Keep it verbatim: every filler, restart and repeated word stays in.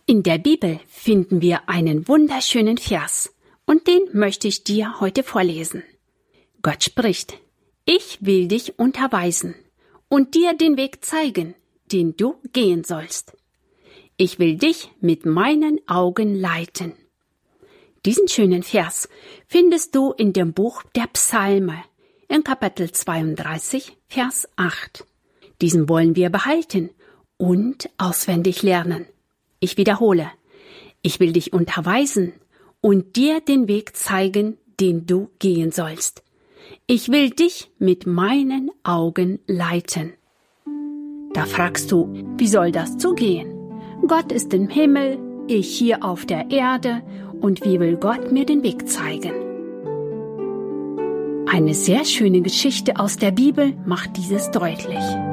In der Bibel finden wir einen wunderschönen Vers und den möchte ich dir heute vorlesen. Gott spricht: Ich will dich unterweisen und dir den Weg zeigen, den du gehen sollst. Ich will dich mit meinen Augen leiten. Diesen schönen Vers findest du in dem Buch der Psalme, in Kapitel zweiunddreißig, Vers acht. Diesen wollen wir behalten und auswendig lernen. Ich wiederhole: Ich will dich unterweisen und dir den Weg zeigen, den du gehen sollst. Ich will dich mit meinen Augen leiten. Da fragst du, wie soll das zugehen? Gott ist im Himmel, ich hier auf der Erde, und wie will Gott mir den Weg zeigen? Eine sehr schöne Geschichte aus der Bibel macht dieses deutlich.